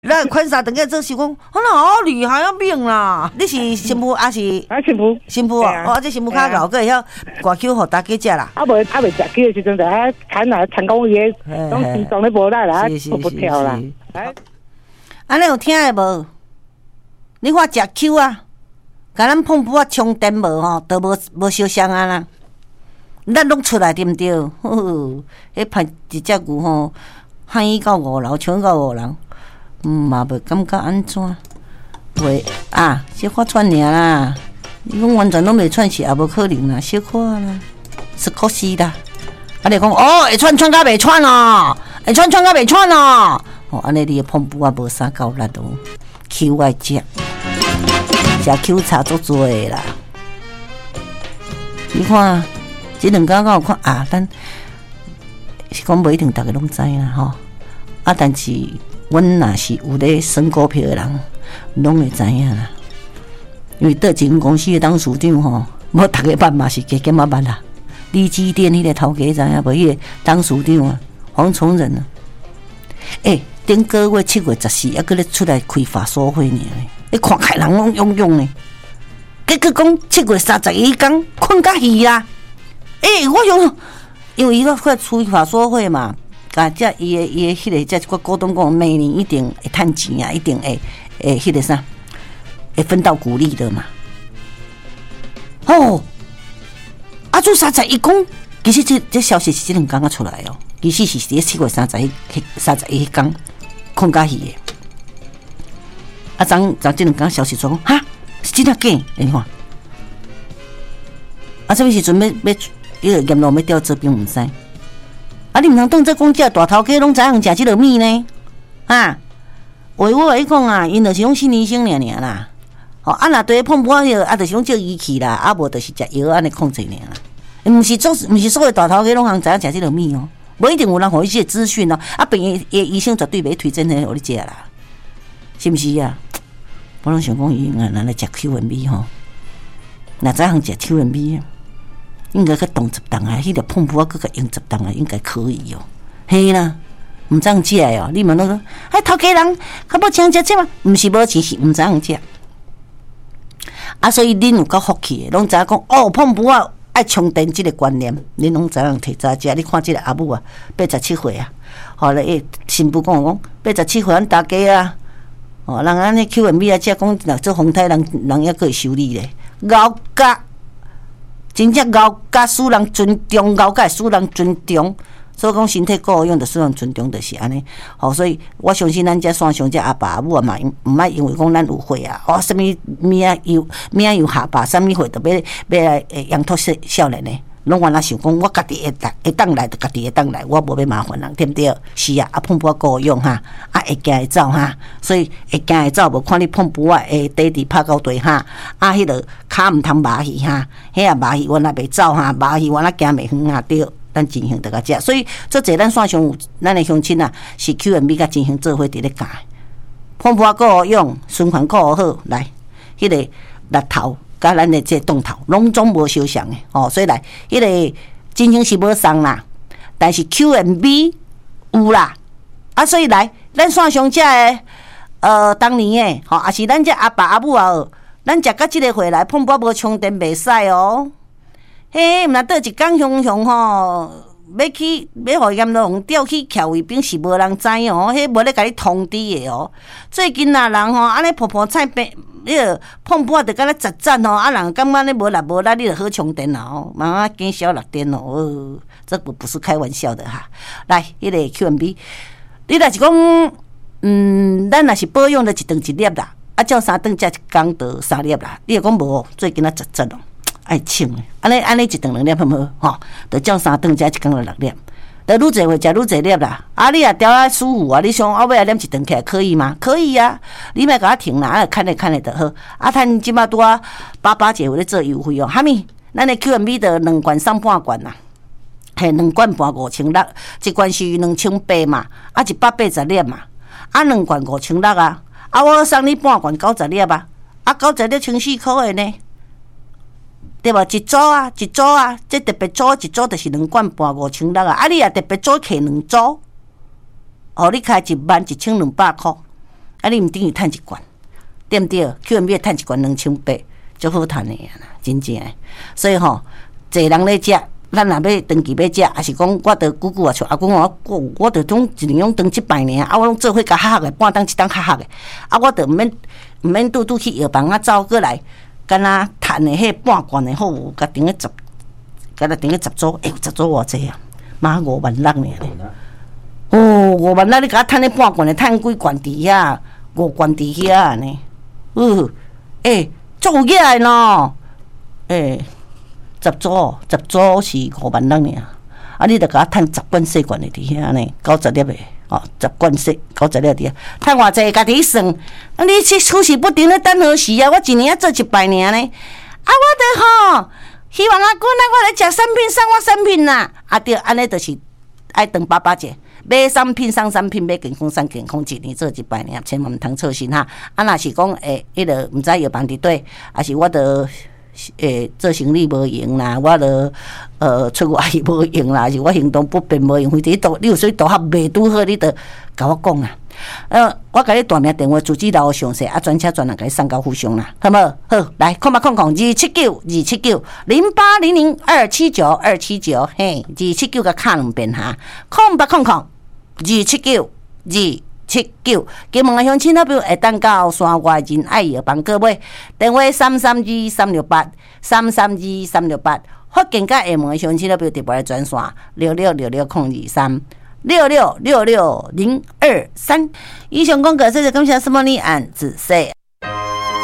咱款衫等下做是讲，好厉害啊命啦！你是新妇还是？ 新妇。 新妇哦，这新妇较老个会晓挂球互大家食啦。 未食球的时阵，就砍啊，成功伊拢自动咧无力啦，不跳啦。 安尼有听的无？你看食球啊，甲咱碰布啊充电无吼，都无烧伤啊啦。咱拢出来对毋对？迄拍一只牛吼，喊伊到5楼，抢到5楼。嘛袂感觉安怎？袂啊，小可喘尔啦。你讲完全拢袂喘是也无可能啦，小可啦，是可惜啦。啊，你讲哦，会喘到袂喘哦，会喘到袂喘哦。哦，安尼你的碰布啊无啥够力哦，球爱食球差足多的啦。你看，这两家我有看啊，咱是讲无一定大家拢知啦吼。啊，但是。阮若是有咧算股票的人，拢会知影啦。因为倒前公司的董事长吼，无逐个捌嘛是加减啊捌啦。利基店迄个头家知影无？迄个董事长啊，黄崇仁啊。顶个月7月14，还搁咧出来开法说会呢。你看起人拢涌涌呢。结果讲7月31天困甲戏啦。我想，因为伊个快出法说会嘛。啊，这伊的迄个，这个股东讲，每年一定会趁钱啊，一定会迄个啥，会分到股利的嘛。哦，啊，做31讲，其实这消息是这两天出来哦，其实是7月31天困甲去的。啊，昨这两天消息说，哈，是真啊假？你看，啊，什么时阵要迄个阎罗要调这边唔知。啊！你毋通当作讲这大头家拢知影食即落米呢？啊！话我来讲啊，因就是用心理性尔啦。哦，啊，若对碰破药，啊，就是用这仪器啦，啊，无就是食药安尼控制尔啦。毋是所有大头家拢通知影食即落米哦，无一定有人互伊这资讯哦。啊，病院医生绝对袂推荐互你食啦，是毋是啊？我拢想讲，伊咱来食口文米吼，若知影食口文米。应该去动10档啊，迄个碰布啊，搁个用10档啊，应该可以哦。嘿啦，毋知影食哦。你们拢说，头家人较无请食这嘛？毋是无钱，是毋知影食。啊，所以恁有够福气的，拢知影讲哦，碰布啊爱充电即个观念，恁拢知影摕早食。你看即个阿母啊，87岁啊，后来新妇讲87岁，咱大家啊，哦，人安尼口文米啊，只讲若做风台人还佫会修理咧，咬甲。真正咬甲使人尊重，咬甲使人尊重，所以讲身体够用，就使人尊重，就是安尼。所以我相信咱这线上这阿爸阿母啊嘛，毋爱因为讲咱有会啊，什么名又下巴，什么会特别要来养托少年呢？拢原来想讲，我家己会当来，就家己会当来，我无要麻烦人，对不对？是啊，碰布够用哈，会行会走哈，所以会行会走，无看你碰布会地地拍到地哈，迄个骹毋通麻去哈，迄啊麻去原来袂走哈，麻去原来行袂远哈，对，咱进行得个食，所以做侪咱线上有咱的乡亲啊，是 QMB 甲进行做伙伫咧教，碰布够用，循环够好，来，迄个力头。甲咱的这动头拢总无相像的所以来，迄个金星是无送啦，但是 QMB 有啦，啊，所以来，咱线上这的当年的也是咱这阿爸阿母啊，咱食到即个回来，碰波无充电袂使哦，嘿，毋若倒一天雄要互阎罗王调去徛位边是无人知哦，迄无咧甲你通知的哦。最近人安尼婆菜变，碰破就敢若实战人感觉你无力，你就好充电哦，慢慢减少6电哦。这不是开玩笑的哈。来，迄个 QMB， 你若是讲，咱若是保养就一顿1粒啦，照3顿才1天就3粒啦。你若讲无，最近实战哦。爱请的，安尼1顿2粒好无？就照3顿才1天就6粒，就愈侪会食愈侪粒啦。你也调啊舒服啊，你想后尾啊念1顿起来可以吗？可以啊，你莫甲我停啦，看咧就好。趁即马拄啊88节有咧做优惠哦。哈咪，咱的 QMB 的2罐送半罐啦，2罐半5600，一罐是2800嘛，180粒嘛，2罐5600啊。我送你半罐90粒啊，90粒1400的呢。对无？一组啊，这特别组一组就是2罐半5600啊！你也特别组摕2组，你开11200块， 啊，你毋等于趁一罐，对毋对 ？QMB 趁一罐2800，足好趁的啊，真正的。所以吼，侪人咧食，咱若要长期要食，还是讲我着久久啊，像阿公我着总一年拢长100尔，啊，我拢做伙甲黑黑的，半当一当黑黑的，啊，我着毋免拄去药房啊走过来，敢若趁的迄半罐的好，甲顶个10组，有10组偌济啊？妈5万6呢！哦，5万6，你甲我趁咧半罐的，趁几罐伫遐？5罐伫遐呢？足有影的喏！10组是5万6呢，啊，你着甲我趁10罐细罐的伫遐呢，90粒的哦，10罐细90粒伫遐，趁偌济家己算，啊，你这出事不停咧等何时啊？我一年啊做100尔呢，啊，我着吼。希望阿公我来食产品，送我产品啦！啊对，安尼就是爱当爸爸者，买产品送产品，买健康送健康，一年做100年，千万毋通错心哈！啊，若是讲迄个毋知药房伫对，还是我着做生意无用啦，我着出外无用啦，还是我行动不便无用，或者你有说大学袂拄好，你着甲我讲啦。我甲你大名电话住址留详细，啊，专车专人甲你送到府上啦，好无？好，来，279-279-0800-279，嘿，279甲敲2遍哈，0800-279-279。金门的乡亲那边会当到山外仁爱药房购买，电话332-368，332-368。福建甲厦门的乡亲那边特别的专线6666-023，6666-023。以上广告，谢谢感谢什么你按仔细。